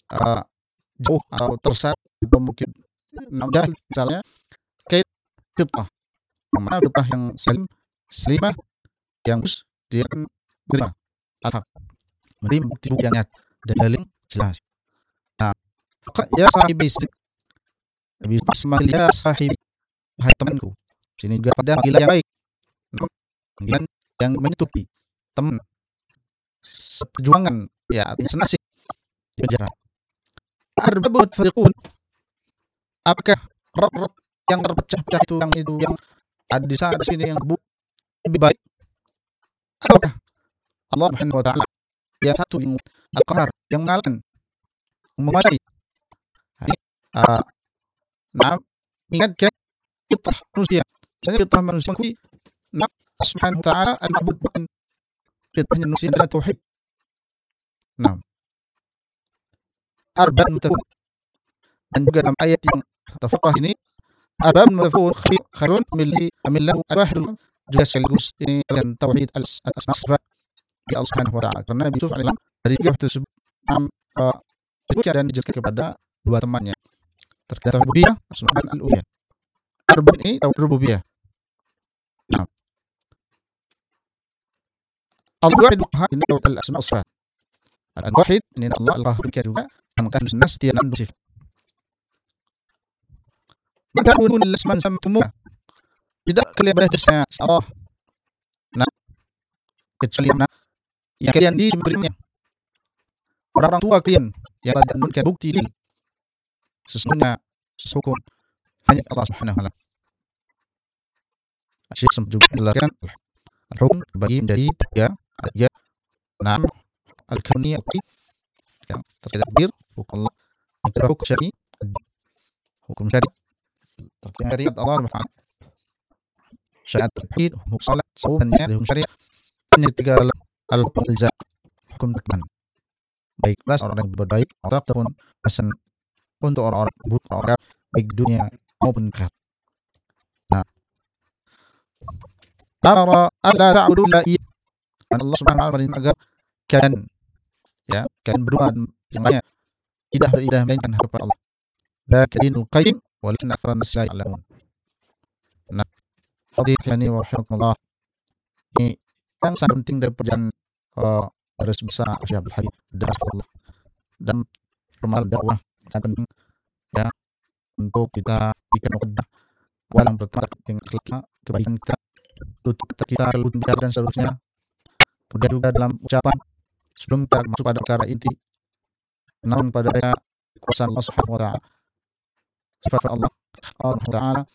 uh, jauh atau tersesat atau mungkin jahil misalnya, kayak fitrah, yang mana fitrah yang selimah yang bagus dia akan menerima al-haq, menerima bukti yang nyata dan dalil jelas. Nah, ya sahibi lebih memanggil ya sahibi, hai temanku. Sini juga pada panggilan yang baik, panggilan yang menutupi teman seperjuangan, ya artinya senasib di penjara. Arbabut fariqun, apakah roh yang terpecah-pecah itu yang ada di sana di sini yang lebih baik, ataukah Allah Subhanahu wa taala yang satu yang al-qahar, yang mengalahkan, menguasai? Nah, ingatkan fitrah manusia. Jadi fitrah manusia mengakui Allah Subhanahu wa taala al-ma'bud, bukan fitrahnya manusia adalah tauhid. Nah, arbab mutafawwid, dan juga dalam ayat yang tafaqah ini arbab mutafawwid khairun amillahu al-wahid, juga sekaligus ini dengan tauhid al-asma sifat di Allah Subhanahu wa taala. Karena Nabi Yusuf alaihi salam dari tiga tersebut disebutkan dan dijelaskan kepada dua temannya terkait tauhid rububiyah, asma dan al-uluhiyah. Arbab ini tauhid rububiyah. Nah, al-wahid ini tauhid al-asma sifat. Al-wahid ini Allah al-qahar juga yang kan nas dia nan sifat. Maka pun lasman samtumuha, tidak kalian berdasar Allah. Nah, kecuali yang kalian diberinya orang tua kalian yang tidak menunjukkan bukti ini, sesungguhnya hukum hanya Allah Subhanahu wa taala. Syekh juga menjelaskan al-hukum terbagi menjadi tiga. Nah, al-kauni yang terkait takdir, hukum Allah, yang kedua hukum syar'i, hukum syar'i terkait syariat Allah Subhanahu wa taala, syariat tauhid, hukum salat, saum, dan hukum syariat. Yang ketiga al-hukum ilzam, hukum tekman, baik kelas orang yang berbaik ataupun pesan untuk orang-orang buruk, orang baik dunia maupun akhirat. Nah, tara alla ta'budu illa iyyah, Allah Subhanahu wa taala agar kalian berdua yang lainnya tidak beribadah melainkan kepada Allah. Dzaka dinul qayyim walakin aktsarun nas la ya'lamun. Nah, hadirin wa rahimakumullah, ini yang sangat penting dari perjalanan harus besar Syekh Abdul Hadid Allah dan permasalahan dakwah sangat penting ya untuk kita bikin muqaddah walang pertama dengan kebaikan kita, tutup kita bicara dan seterusnya. Kemudian juga dalam ucapan sebelum kita masuk pada perkara inti, namun pada kuasa Allah Subhanahu wa taala, sifat Allah Taala